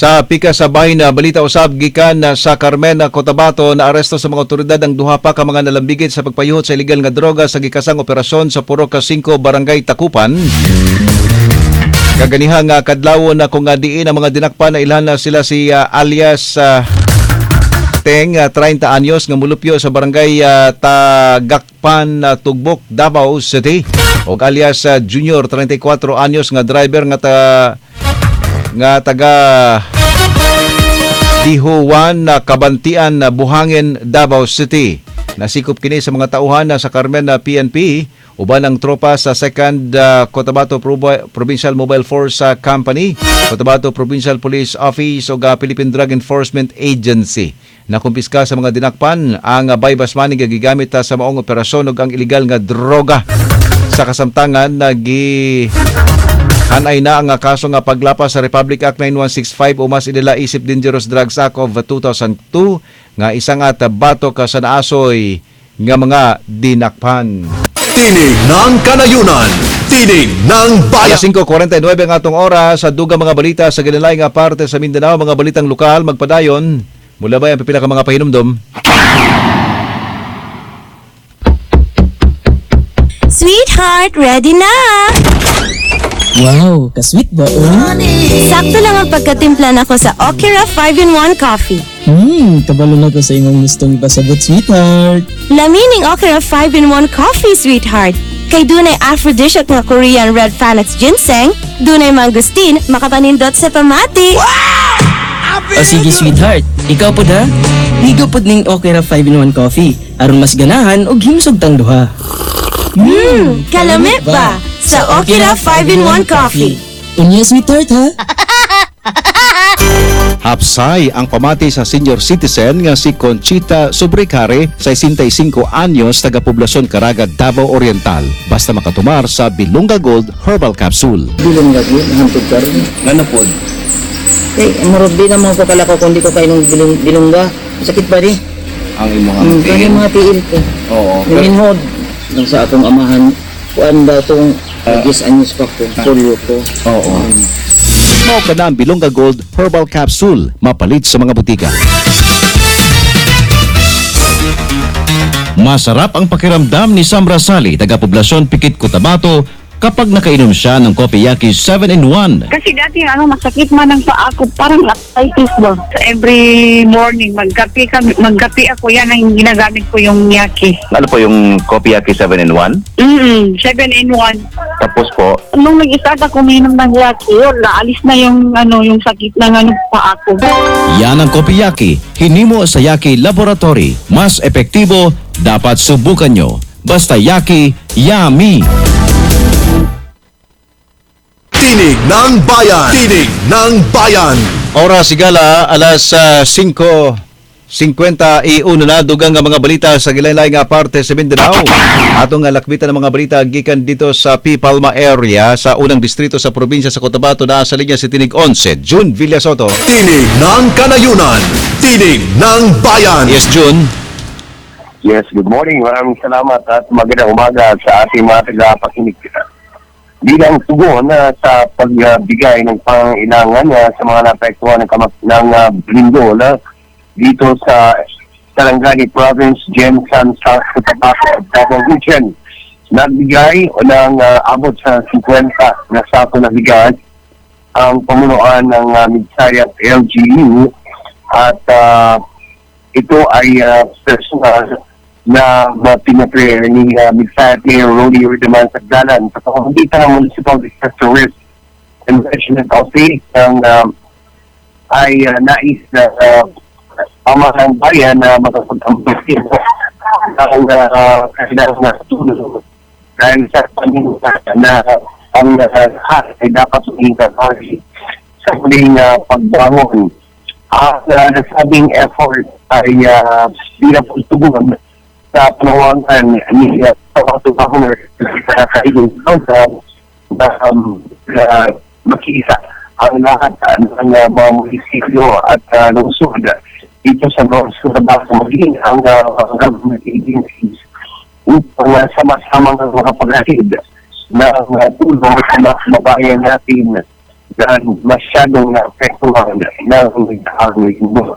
Sa pikasabay na balita usab gikan sa Carmen, Cotabato, na aresto sa mga otoridad ang duha pa ka mga nalambigit sa pagpayuhot sa illegal nga droga sa gikasang operasyon sa Puro ka 5 Barangay Takupan. Kaganihang kadlawon na kung diin ang mga dinakpan na ilhan na sila si alias Teng, 30 anyos nga mulupyo sa Barangay Tagakpan, Tugbok, Davao City. O alias Junior, 34 anyos nga driver nga taga Dihuan, Kabantian, Buhangin, Davao City. Nasikop kini sa mga tauhan sa Carmen PNP uban ang tropa sa 2nd Cotabato Provincial Mobile Force Company, Cotabato Provincial Police Office o Philippine Drug Enforcement Agency. Nakumpiska sa mga dinakpan ang bypass money nga gigamit sa maong operasyon ug ang illegal nga droga. Sa kasamtangan hanay na ang kaso nga paglapas sa Republic Act 9165 o mas inila isip Dangerous Drugs Act of 2002 nga isang bato ka sa naasoy nga mga dinakpan. Tinig ng Kanayunan, Tinig ng Bayan. 5:49 ang atong oras sa dugang mga balita sa ginalay nga parte sa Mindanao, mga balitang lokal magpadayon. Mula ba ang pipila ka mga pahinumdom? Sweetheart, ready na! Wow, ka-sweet ba? Sakto lang ang pagkatimpla nako sa Okira 5-in-1 Coffee. Kabalo na ko sa imong gustong ipasabot, sweetheart. Lamining Okira 5-in-1 Coffee, sweetheart. Kay dunay aphrodisiac nga Korean red Phanex ginseng, dunay mangustin, makapanindot sa pamati. O sige, sweetheart. Ikaw po da? Higo po ning Okira 5-in-1 Coffee. Aron mas ganahan o himsog tang duha. Kalamit ba? Sa Okira 5-in-1 Coffee. Unya, sweetheart, ha? Hapsay ang pamati sa senior citizen nga si Conchita Sobrecare, 65 anyos, taga-poblasyon Caraga, Davao Oriental. Basta makatumar sa Bilunga Gold Herbal Capsule. Bilang lagi, hantod ka rin. Ano po? Marod din naman ko kalakaw kung di ko kayo ng bilungga. Sakit pa di? Ang imong Kaya mga tiil ko. Oo. Minhod. Nang sa akong amahan, kuan ba itong 10 anyos pa ko, polio ko. Oo. Mao ka na ang Bilunga Gold Herbal Capsule, mapalit sa mga butika. Masarap ang pakiramdam ni Sam Rasali, taga-poblasyon Pikit, Cotabato, kapag nakainom siya ng Kopiyaki 7-in-1. Kasi dati masakit man ang paa ko, parang arthritis ba. So, every morning magkape ako, yan ang ginagamit ko yung yaki. Ano po yung Kopiyaki 7-in-1? 7-in-1. Tapos po, Nung nag-start ako uminom ng yaki, naalis na yung sakit ng paa ko. Yan ang Kopiyaki, hinimo sa Yaki Laboratory. Mas epektibo, dapat subukan nyo. Basta Yaki, yummy! Tinig ng Bayan, Tinig ng Bayan. Oras sigala, alas 5:51 na dugang nga mga balita sa gilaylay nga parte sa Mindanao. Atong lakbitan ng mga balita gikan dito sa P. Palma area sa unang distrito sa probinsya sa Cotabato, na sa linya si Tinig 11, June Villasoto. Tinig ng Kanayunan, Tinig ng Bayan. Yes, June. yes, good morning. Maraming salamat at magandang umaga sa ating mga tagapakinig. Bilang tugon sa pagbigay ng pangailangan sa mga naapektuhan ng lindol dito sa Sarangani Province, Jensan, South Cotabato, Davao Region. Nagbigay ng abot sa 50 na sako na bigas ang pamunuan ng Midsayat LGU at ito ay personal na pinapre ni Midsayat Mayor Rody Redeman Sagdalan sa pamamagitan ng Municipal Disaster Risk and Management Office ay nais na pamahang bayan na makapag-ambasin ang kailangan na tulong dahil sa paningin na ang lahat ay dapat suming kakari sa muling pagbangon. Ang nasabing effort ay bilang pagtugon sa panawangan ni Cotabato Governor sa Kaigong Council na makisa ang lahat ng mga munisipyo at lungsod dito sa North Cotabato, maging ang government agencies upang sama-samang makapaghatid ng tulong sa mga kababayan natin na masyadong na-apekto katuhan ng nagdaang linggo.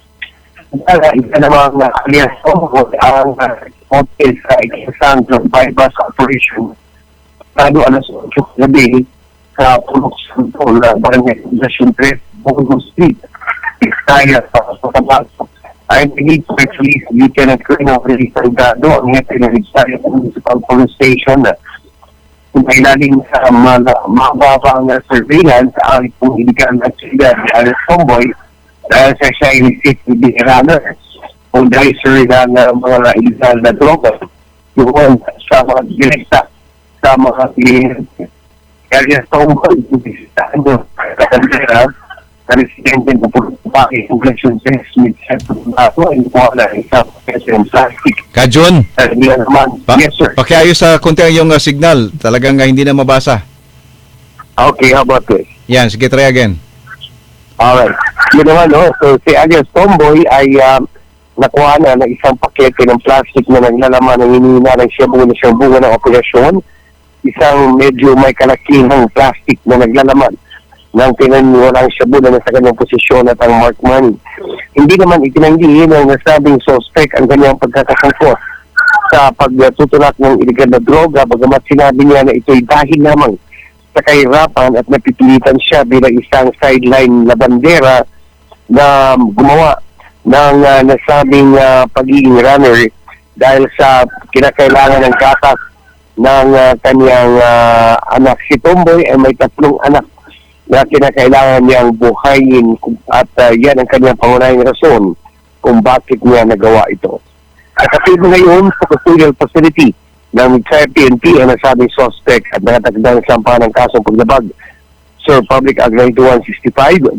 Isa namang alias ang hotel sa Ikasang bypass operation lalo alas 8 gabi sa Pulok Santo na Barangay Nasyon 3, Bogor Street, Isaya sa Cotabato. Ay naging press release Lieutenant Colonel Felipe Salgado ang hepe ng Isaya Municipal Police Station na kumailalim sa mababang surveillance ang itong iligan at sila ni Alice Tomboy dahil sa siya inisip ni runner o dahil sir ng mga illegal na droga yun sa mga direkta sa mga kliyente. Kaya Tomboy, bisitahan nyo katandera na residente ng Pulupaki, Congression Test, Mid-Centro Nato, ay po na isang plastic. Kajon, Yes, sir. pakiayos sa konti ang iyong signal. Talagang hindi na mabasa. Okay, how about this? Yan, sige, try again. Alright. Yun naman, no? So, si alias Tomboy ay nakuha na ng isang pakete ng plastic na naglalaman ng hinihina ng siyang bunga ng operasyon. Isang medyo may kalakihang plastic na naglalaman ng pinaniwalang shabu na nasa kanyang posisyon at ang mark money. Hindi naman itinanggi ng nasabing suspect ang kanyang pagkakasangkot sa pagtutulak ng iligal na droga, bagamat sinabi niya na ito'y dahil lamang sa kahirapan at napipilitan siya bilang isang sideline labandera na gumawa ng nasabing pagiging runner dahil sa kinakailangan ng gatas ng kanyang anak. Si Tomboy ay may 3 anak na kinakailangan niyang buhayin at yan ang kanyang pangunahing rason kung bakit niya nagawa ito. At kapag ngayon sa custodial facility ng PNP ang nasabing suspect at nakatagdang sampahan ng kasong paglabag Sir Public Act 9165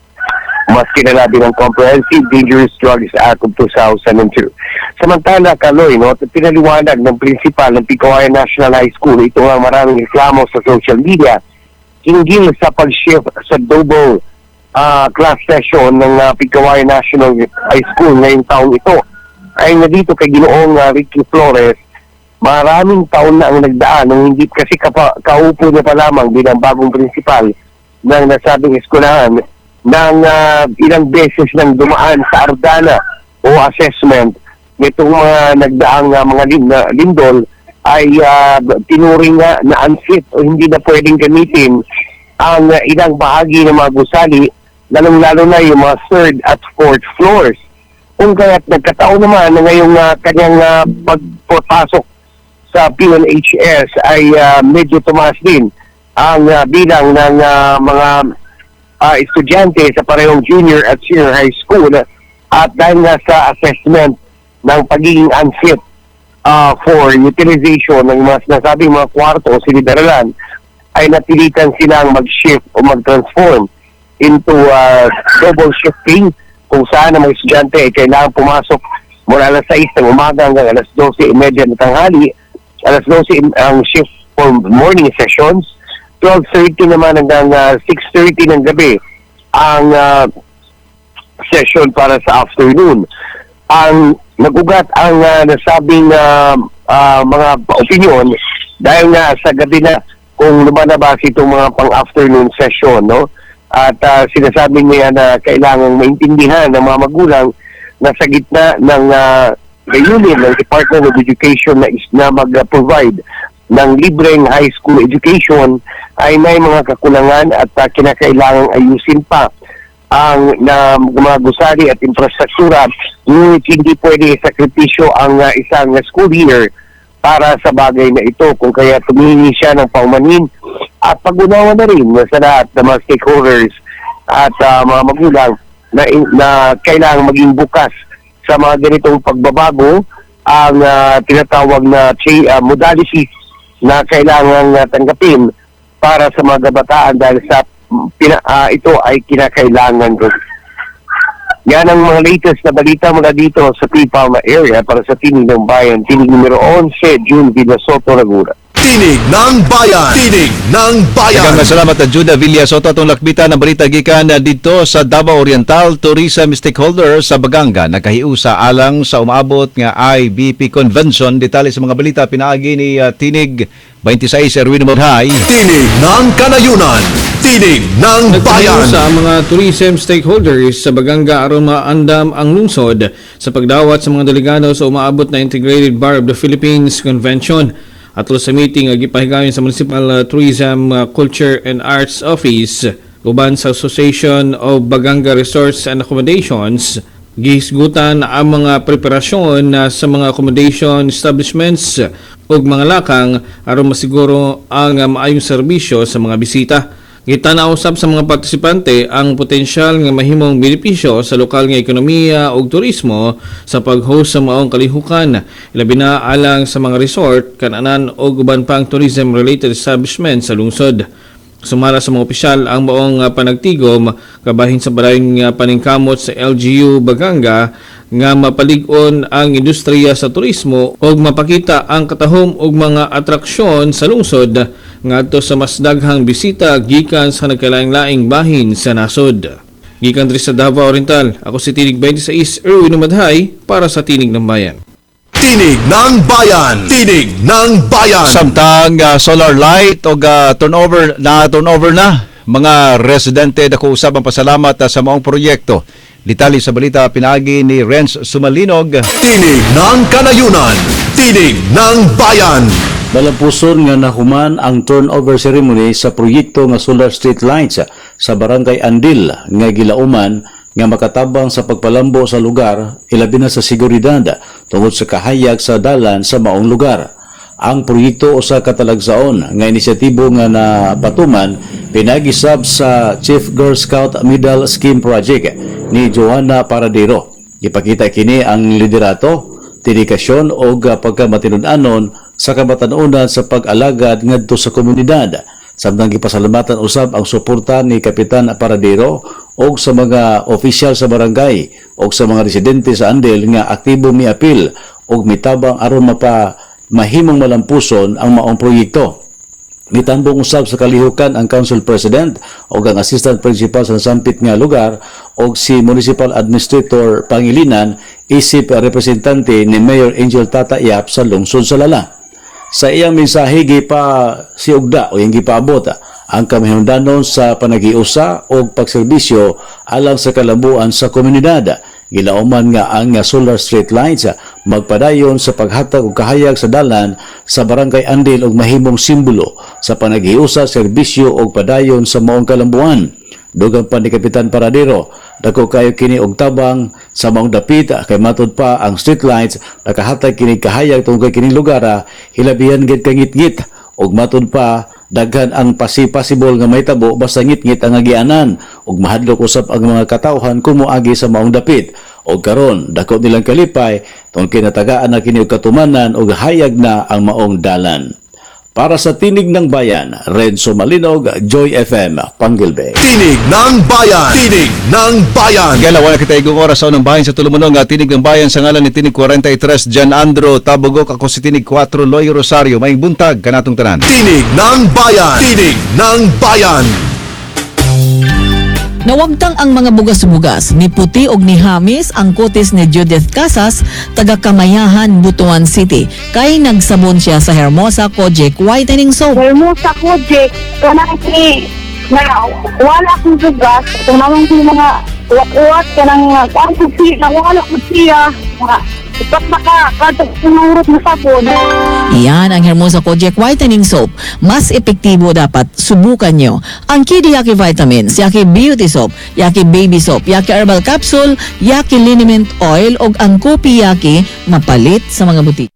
mas kilala bilang Comprehensive Dangerous Drugs Act of 2002. Samantala, Kaloy, no, pinaliwanag ng principal ng Pikawayan National High School ito ang maraming reklamo sa social media hinggil sa pag-shift sa double class session ng Pikawayan National High School ngayong taong ito. Ay na dito kay Ginoong Ricky Flores, maraming taon na ang nagdaan nung hindi kasi kaupo niya pa lamang bilang bagong principal ng nasabing eskwelahan ng ilang beses nang dumaan sa Ardana o assessment nitong mga nagdaang mga lindol ay tinuring na unfit o hindi na pwedeng gamitin ang ilang bahagi ng mga gusali, lalong-lalo na yung mga 3rd at 4th floors. Kung kaya't nagkataon naman na ngayong kanyang pagpasok sa PNHS ay medyo tumaas din ang bilang ng mga estudyante sa parehong junior at senior high school at dahil nga sa assessment ng pagiging unfit for utilization ng mga sinasabing mga kwarto o silid-aralan ay napilitan silang mag-shift o mag-transform into double shifting kung saan ang mga estudyante ay kailangan pumasok mula alas 6 ng umaga hanggang alas 12:30 ng tanghali, alas 12 ang shift for morning sessions, 12:30 naman hanggang 6:30 ng gabi ang session para sa afternoon. Ang nagugat ang nasabing mga opinion dahil nga sa gabi na kung lumalabas itong mga pang-afternoon session, no? At sinasabi niya na kailangang maintindihan ng mga magulang na sa gitna ng layunin ng Department of Education na mag-provide ng libreng high school education ay may mga kakulangan at kinakailangang ayusin pa ang mga gusali at infrastruktura, ngunit hindi pwede sakripisyo ang isang school year para sa bagay na ito, kung kaya tumingi siya ng paumanhin at pag-unawa na rin sa lahat ng mga stakeholders at mga magulang na kailangang maging bukas sa mga ganitong pagbabago ang tinatawag na modalities na kailangang tanggapin para sa mga kabataan dahil sa ito ay kinakailangan ko. Yan ang mga latest na balita mula dito sa Pipalma area para sa Tinig ng Bayan, Tinig numero 11, June Villasoto, Laguna. Tinig ng Bayan! Tinig ng Bayan! Daghang salamat at Juda Villasoto atong lakbitan ng balita gikan dito sa Davao Oriental Tourism Stakeholder sa Baganga nakahiusa alang sa umaabot nga IBP Convention. Detalye sa mga balita pinaagi ni Tinig 26 Erwin Murhay. Tinig ng Kanayunan Tinig ng Bayan. Nagtulong sa mga tourism stakeholders sa Baganga aron maandam ang lungsod sa pagdawat sa mga delegado sa umaabot na Integrated Bar of the Philippines Convention. Atol sa meeting ang gipahigayon sa Municipal Tourism, Culture and Arts Office uban sa Association of Baganga Resorts and Accommodations, gihisgutan ang mga preparasyon sa mga accommodation establishments ug mga lakang aron masiguro ang maayong serbisyo sa mga bisita. Gitanaw usab sa mga partisipante ang potensyal nga mahimong benepisyo sa lokal nga ekonomiya ug turismo sa pag-host sa maong kalihukan, ilabi na alang sa mga resort, kananan ug uban pang tourism-related establishment sa lungsod. Sumala sa mga opisyal ang maong panagtigom kabahin sa barayong paningkamot sa LGU Baganga nga mapalig-on ang industriya sa turismo ug mapakita ang katahom ug mga atraksyon sa lungsod ngadto sa mas daghang bisita gikan sa nagkalaing-laing bahin sa nasod. Gikan diri sa Davao Oriental, ako si Tinig 26 Erwin Umadhay para sa Tinig ng Bayan. Tinig ng Bayan. Tinig ng Bayan. Samtang solar light o turnover na mga residente dako usab ang pasalamat sa maong proyekto. Detalye sa balita pinagi ni Renz Sumalinog. Tinig ng Kanayunan. Tinig ng Bayan. Malampuson nga nahuman ang turnover ceremony sa proyekto nga solar street lights sa Barangay Andil nga gilauman nga makatabang sa pagpalambo sa lugar, ilabi na sa seguridad tungod sa kahayag sa dalan sa maong lugar. Ang proyekto usa ka talagsaon nga inisyatibo nga napatuman pinagisab sa Chief Girl Scout Medal Scheme Project ni Joanna Paradero. Ipakita kini ang liderato, dedikasyon o pagkamatinud-anon sa kabatanunan sa pag-alagad ngadto sa komunidad. Samtang gipasalamatan usab ang suporta ni Kapitan Paradero o sa mga opisyal sa barangay o sa mga residente sa Andel nga aktibo miapil o mitabang aron mahimong malampuson ang maong proyekto. Mitambong usab sa kalihukan ang Council President o ang Assistant Principal sa sampit nga lugar o si Municipal Administrator Pangilinan isip representante ni Mayor Angel Tata Yap sa lungsod sa Lala. Sa iyang mensahe gipa si Ugda o yung gipaabot ang kamahimdanon sa panagiusa o pagserbisyo alang sa kalabuan sa komunidad. Gilauman nga ang solar street lights magpadayon sa paghatag og kahayag sa dalan sa Barangay Andil og mahimong simbolo sa panagiusa, serbisyo og padayon sa maong kalambuan. Dugang pa ni Kapitan Paradero, dako kayo kini og tabang sa maong dapit kay matud pa ang street lights nakahatag kini kahayag tungod kay kini lugar hilabihan gid kangit-ngit og matud pa daghan ang possible nga may tabo basta ngit-ngit ang agianan ug mahadlok usab ang mga katawhan kumuagi sa maong dapit. Og karon dako nilang kalipay tungod kay natagaan na kini og katumanan ug hayag na ang maong dalan. Para sa Tinig ng Bayan, Renzo Malinog, Joy FM, Panggilbe. Tinig ng Bayan. Tinig ng Bayan. Gala, wala kita igong oras sa unang bahin sa Tulumunong nga Tinig ng Bayan sa ngalan ni Tinig 43, Jan Andro Tabogok, ako si Tinig 4, Loy Rosario. May buntag kanatong tanan. Tinig ng Bayan. Tinig ng Bayan. Nawagtang ang mga bugas-bugas ni Puti og ni Hamis ang kutis ni Judith Casas taga Kamayahan, Butuan City kay nagsabon siya sa Hermosa Kojic Whitening Soap. Hermosa Kojic, kanang ni na wala akong bugas, kung naman yung mga uwat-uwat, kanang wala ko siya, ipat katag sinurot na sabon. Iyan ang Hermosa Kojic Whitening Soap. Mas epektibo dapat subukan nyo. Ang Kidi Yaki Vitamins, Yaki Beauty Soap, Yaki Baby Soap, Yaki Herbal Capsule, Yaki Liniment Oil, o ang Kopi Yaki mapalit sa mga butik.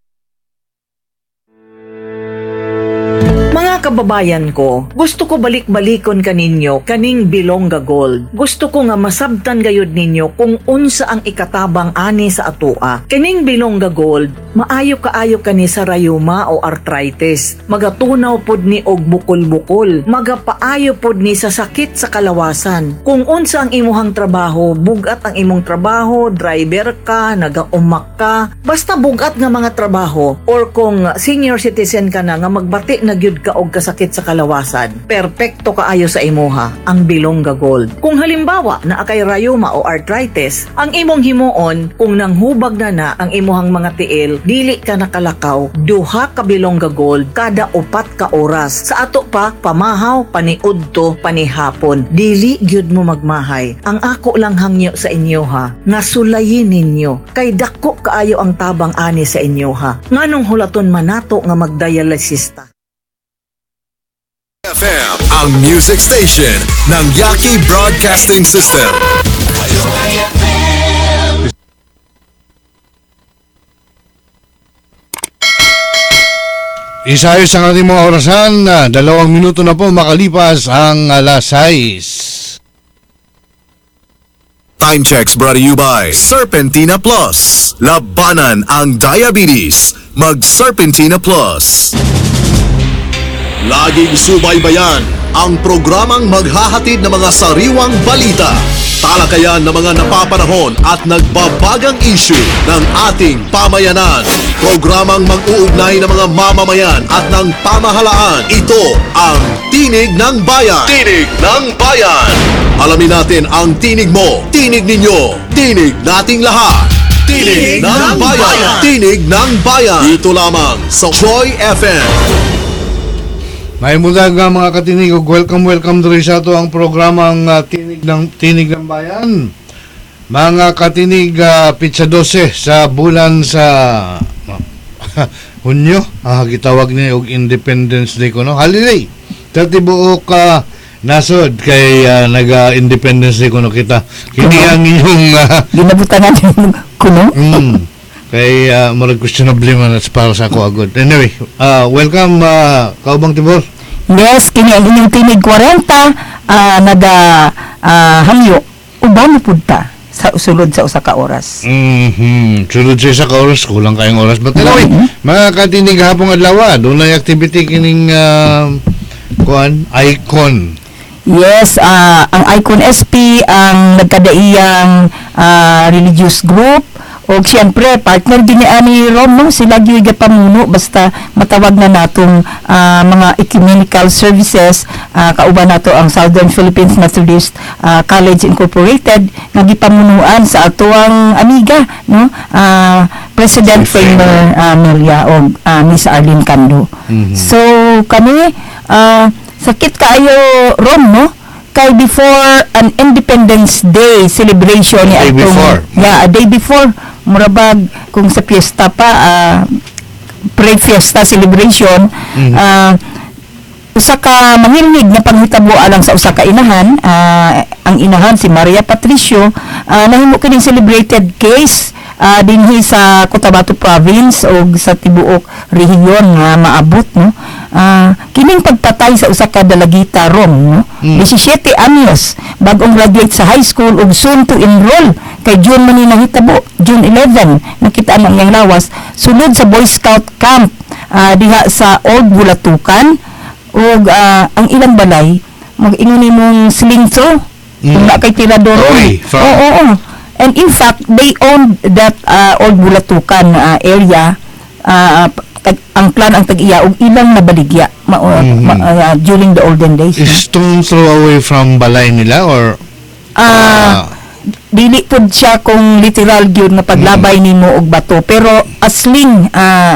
Mga kababayan ko, gusto ko balik-balikon kaninyo kaning Bilongga Gold. Gusto ko nga masabtan gayud ninyo kung unsa ang ikatabang ani sa atua. Kaning Bilongga Gold, maayo kaayo kani sa rayuma o arthritis. Magatunaw pod ni og bukol-bukol. Magapaayo pod ni sa sakit sa kalawasan. Kung unsa ang imuhang trabaho, bugat ang imong trabaho, driver ka, nagaumak ka, basta bugat nga mga trabaho, or kung senior citizen ka na nga magbati na gyud ka og nagkasakit sa kalawasan, perpekto kaayo sa imuha ang Bilongga Gold. Kung halimbawa na akay rayuma o arthritis, ang imong himuon kung nanghubag na ang imuhang mga tiil, dili ka nakalakaw, duha ka Bilongga Gold kada 4 ka oras. Sa ato pa, pamahaw, paniudto, panihapon. Dili gyud mo magmahay. Ang ako lang hangyo sa inyo ha, nga sulayin ninyo, kay dako kaayo ang tabang ani sa inyo ha. Nganong hulaton manato nga magdialysista. FM, ang music station ng Yaki Broadcasting System. Isayos ang ating mga orasan. 2 minuto na po makalipas ang alas 6. Time checks brought to you by Serpentina Plus. Labanan ang diabetes. Mag-Serpentina Plus. Laging subaybayan ang programang maghahatid ng mga sariwang balita, talakayan ng mga napapanahon at nagbabagang issue ng ating pamayanan. Programang mag-uugnay ng mga mamamayan at ng pamahalaan. Ito ang Tinig ng Bayan. Tinig ng Bayan. Alamin natin ang tinig mo, tinig ninyo, tinig nating lahat. Tinig ng Bayan. Tinig ng Bayan. Dito lamang sa Joy FM. May mudag mga katinig, welcome diri sa ato ang programang Tinig ng Bayan. Mga katinig, pizza 12 sa bulan sa Hunyo, gitawag niya og Independence Day kuno. Holiday. Dati buok nasod kay naga-Independence Day kuno kita. Kini ang inyong ginabutan natin kuno. Kay murag questionable man para sa ako agad. Anyway, welcome Kaubang Tibor. Yes, kini ang inyong Tinig 40 hangyo uban na pud ta sa sulod sa usa ka oras. Sulod sa usa ka oras, kulang kayong oras. But anyway, mga katinig hapong adlaw, dunay activity kining Icon. Yes, ang Icon SP ang nagkadaiyang religious group. O siyempre, partner din ni Ani Rom, no? Sila gyud pamuno basta matawag na natong mga ecumenical services, kauban nato ang Southern Philippines Methodist College Incorporated nga gipamunuan sa atuang amiga, no? President Framer Melia o Miss Arlene Cando. So kami sakit kaayo Rom, no? Kay before an Independence Day celebration ni atong a day before murabag kung sa fiesta pa pre-fiesta celebration usa ka mangilnig na panghitabo alang sa usa ka inahan, ang inahan si Maria Patricio, nahimo kining celebrated case dinhi sa Cotabato Province o sa tibuok rehiyon nga maabot, no. Kining pagpatay sa usa ka dalagita Rom, no. 17 anyos bag-ong graduate sa high school ug soon to enroll kay June man ni nahitabo, June 11 nakita ang iyang lawas sulod sa Boy Scout camp diha sa Old Bulatukan ug ang ilang balay mag-ingon nimong slingso kung na kay tiradoro. Oo. And in fact, they owned that Old Bulatukan area. Ang plan ang tag-iya og ilang nabaligya during the olden days. Is stone throw away from balay nila or dili pud siya kung literal gyud nga paglabay nimo og bato pero a sling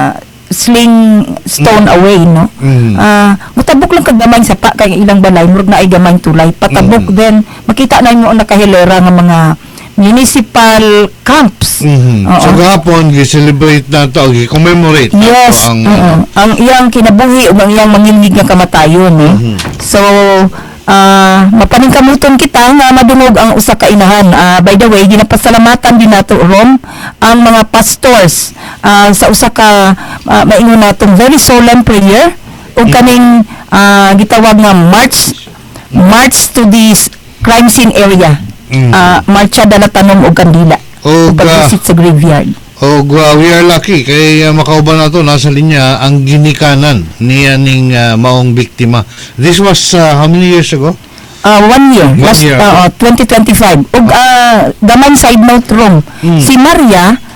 stone away, no. Mutabok lang kag gamay sa pa kay ilang balay murag na ay gamay tulay patabok then makita na mo nakahilera nga mga municipal camps. So gahapon gi-celebrate na to, gi-commemorate yes, ang iyang kinabuhi ug ang iyang mangilnig nga kamatayon, no. So mapaningkamuton kita nga madungog ang usa ka inahan. By the way, ginapasalamatan din nato Rom ang mga pastors sa usa ka maingon natong very solemn prayer ug kaning gitawag nga march to this crime scene area. Marcha dala tanom og kandila ug pag-visit sa graveyard. We are lucky kay makauban nato nasa linya ang ginikanan niya ning maong biktima. This was how many years ago? 1 year. Last 2025. Ug gamay side note Rom. Si Maria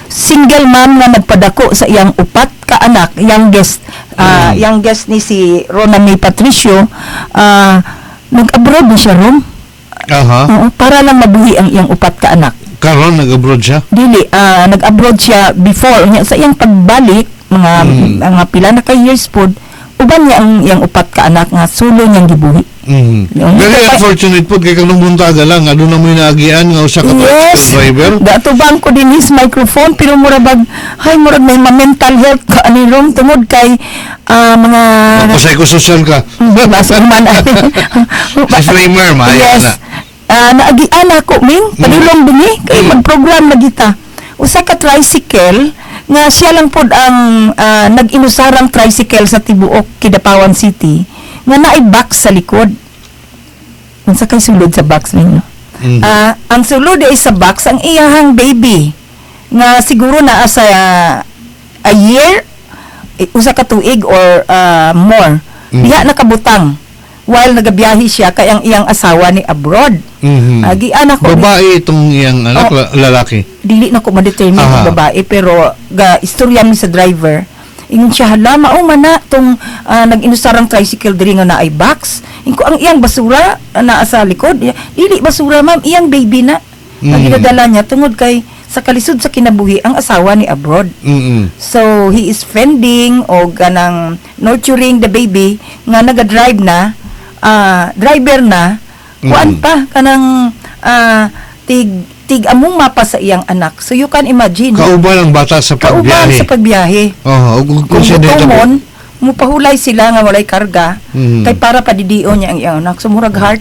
single mom nga nagpadako sa iyang upat ka anak, youngest ni si Rona May Patricio, nag-abroad na siya ron. Oo, para lang mabuhi ang iyang upat ka anak. Karon nag-abroad siya? Dili, nag-abroad siya before. Sa iyang pagbalik, mga pila na ka years pod, uban niya ang iyang upat ka anak nga solo niyang gibuhi. Very unfortunate po kay kanong buntaga lang adto na mo inaagian nga usa ka driver. Dato bang ko din his microphone pero mura bag murag may mental health ka ani rom tungod kay mga psychosocial ka. Basta man. Disclaimer ma. Yes. Naagian ako min padulong dinhi kay mag-program na kita. Usa ka tricycle nga siya lang pod ang nag-inusarang tricycle sa tibuok Kidapawan City nga naay box sa likod. Unsa kay sulod sa box ninyo? Ang sulod ay sa box ang iyahang baby nga siguro naa sa a year, usa ka tuig or more. Diha nakabutang while nagabiyahe siya kay ang iyang asawa ni abroad. Agian ako babae itong iyang anak, lalaki. Dili na ko ma-determine kung babae pero istorya ni sa driver. Ingon siya, hala, mao man na itong nag-inusarang tricycle diri nga na ay box. Ang iyang basura naa sa likod. Dili basura, ma'am, iyang baby na. Ang ginadala niya tungod kay sa kalisod sa kinabuhi ang asawa ni abroad. So, he is fending o ganang nurturing the baby nga naga-drive na, driver na, kuan pa, kanang tig among mapa sa iyang anak. So you can imagine. Kauban ang bata sa pagbiyahe. Kauban sa pagbiyahe. Kung mutumon, mupahulay sila nga walay karga, kay para padidion niya ang iyang anak. So murag heart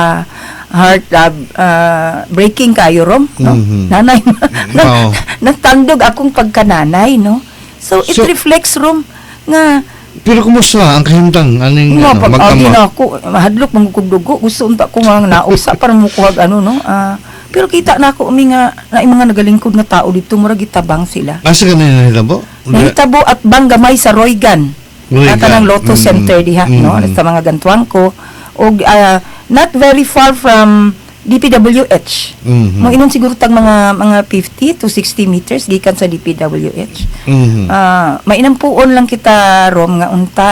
breaking kayo rom, no? Nanay, nagtandog akong pagkananay, no? So it reflects rom nga. Pero kumusta ang kahimtang aning magkama? Ako mahadlok mangkugdugo, gusto unta ko nga nausa para mukuhag no? Pero kita na ako na mga nagalingkod nga tao dito, murag itabang sila. Asa ka na nahitabo? Nahitabo at bang gamay sa Roygan. Kanang Lotto Center diha, no? Sa mga gantuang ko. O not very far from DPWH. Mo inon siguro tag mga 50 to 60 meters gikan sa DPWH. Mainam puon lang kita rom nga unta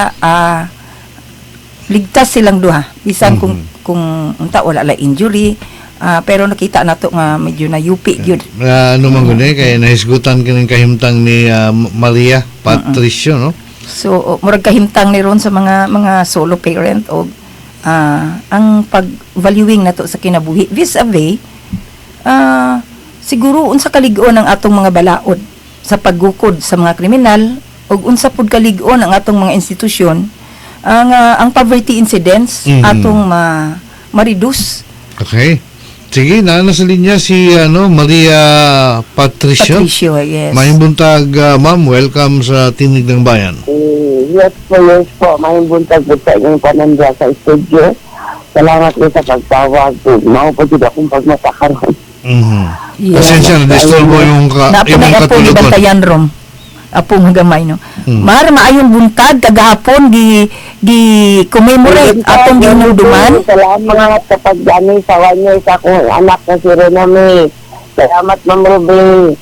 ligtas silang duha. Bisan kung unta wala la injury. Pero nakita nato nga medyo na yupi gyud. Ano man gud kay nahisgutan kining kahimtang ni Maria Patricio, no? So murag kahimtang ni ron sa mga solo parent o ang pag-valuing nato sa kinabuhi vis-a-vis siguro unsa kalig-on ang atong mga balaod sa paggukod sa mga kriminal ug unsa pud kalig-on ang atong mga institusyon ang poverty incidents atong ma-reduce. Okay. Sige, nasa linya si Maria Patricio. Patricio, yes. Maayong buntag, ma'am. Welcome sa Tinig ng Bayan. Yes po. Maayong buntag po sa inyong panandya sa studio. Salamat po sa pagtawag. Maupagod akong pagmatakaroon. Pasensya na, disturbo yung katulog ko. Bantayan rom. Apo nga gamay, no? Maayong buntag, kagahapon, commemorate atong ginuduman. Salamat sa pagdani sa wanyo sa akong anak na si Rename. Salamat, Ma'am Ruby.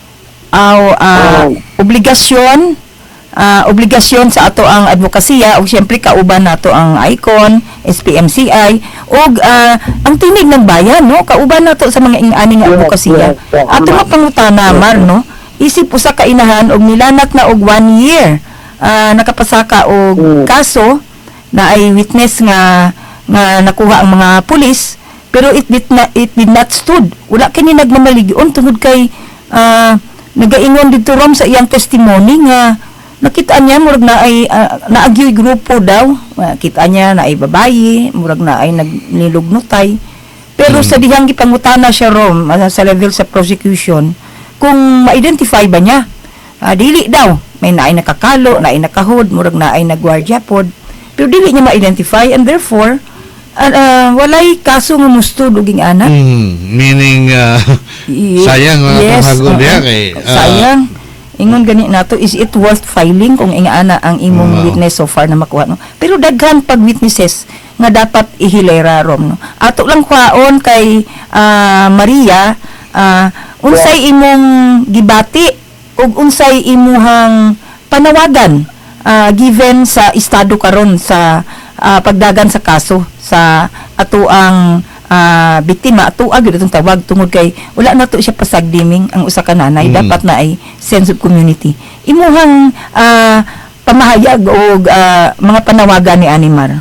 Obligasyon sa ato ang advokasya, o siyempre kauban nato ang ICON, SPMCI, o ang Tinig ng Bayan, no? Kauban nato sa mga ing-ani nga advokasya. Ato nga pangutana, Mar, no? Isip usa ka inahan og nilanak na og 1 year nakapasaka og kaso na ay witness nga nakuha ang mga pulis pero it did not stood. Wala kini nagmamaligyon tungod kay nagaingon dito rom sa iyang testimony nga nakita niya murag na ay naagyoy grupo daw. Kita niya na ay babayi, murag na ay nagnilugnuttay. Pero sa dihang gipangutana siya rom sa level sa prosecution kung ma-identify ba niya. Dili daw. May naay nakakalo, naay nakahod, murag naay nagwardya pod. Pero dili niya ma-identify and therefore, walay kaso nga mustod uging anak. Meaning, sayang pahagod niya kay... sayang. Ingon gani nato, is it worth filing kung ingana ang imong witness so far na makuha, no? Pero daghan pag witnesses nga dapat ihilera rom, no? Ato lang kwaon kay Maria, Unsay imong gibati ug unsay imuhang panawagan given sa estado karon sa pagdagan sa kaso sa atoang biktima gyud itong tawag tungod kay wala na to siya pasagdiming ang usa ka nanay dapat na ay sense of community. Imuhang pamahayag o mga panawagan ni Animar.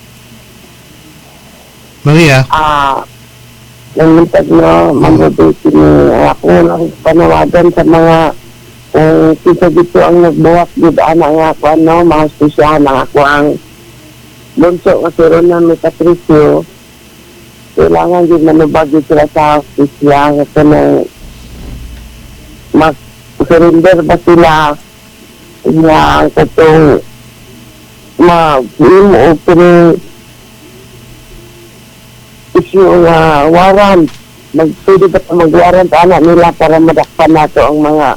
Maria? Nangintag na mabuti ni ako lang panawagan sa mga kita dito ang nagbuwak dito nga ako mga espesyal nga ako ang bunso kasi ron na may Patricio. Kailangan din manubag sila sa espesyal kasi nang mag-surrender ba sila nga katong ma-film o issue nga warrant. Pwede ba mag-warrant anak nila para madakpan nato ang mga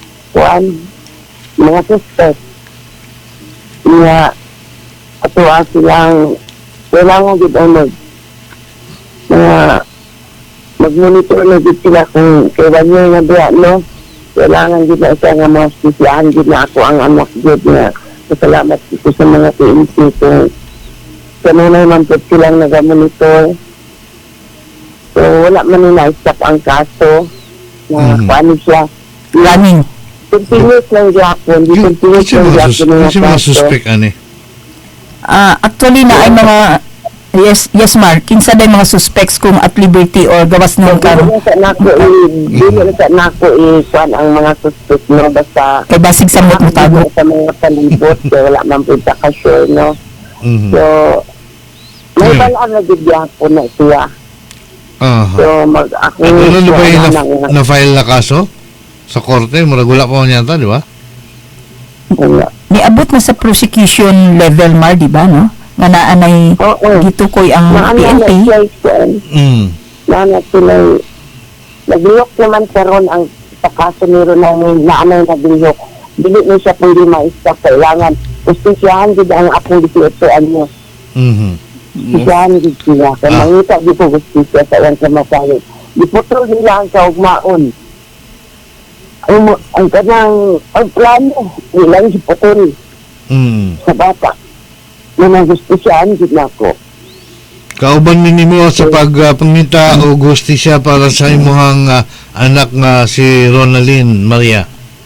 mga suspect. Nga ato silang kailangan din ang mag-monitor na din sila kung kailan nyo nga diya, no? Kailangan din na siya nga mga spesyahan din na ako ang anak din nga pasalamat ko sa mga PNP kung kanunay man po silang nag-monitor. So, wala man nila stop ang kaso na paano siya. Running. Continuous lang yapon. Continuous lang yapon ng mga suspect, ani? Actually na ay mga yes Mark, kinsa day mga suspects kung at liberty or gawas ng karon. Dili na sa nako kuan ang mga suspect no basta kay basig sa mutago sa mga palibot kay wala man pud ka sure no. So may balaan na gid yapon na siya. So ako ano ba yung na-file na kaso? Sa korte, wala pa niya ito, di ba? Niabot na sa prosecution level, Mar, di ba, no? Nga naanay gitukoy ang PNP. Naanay sila, nagliyok naman karon ang sa kaso ni Ronald naanay nagliyok. Dili na siya kung di ma-stop, kailangan. Justisyahan din ang akong 18 anyos. Justisyahan din sila. Kaya mangita di ko justisya sa ilang kamasalit. Diputro nila ang kaugmaon. Ang kanang plano nilang sipotol sa bata na nagustisyahan din ako. Kauban ninyo sa pagpangita o gustisya para sa imuhang anak nga si Ronaldin Maria?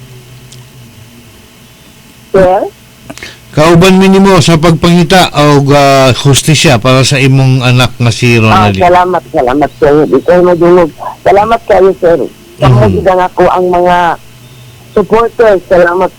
Sir? Kauban ninyo sa pagpangita o gustisya para sa imong anak nga si Ronaldin? Salamat sir. Ikaw madungog. Salamat kayo sir. Kamugidan ako ang mga supporters. Salamat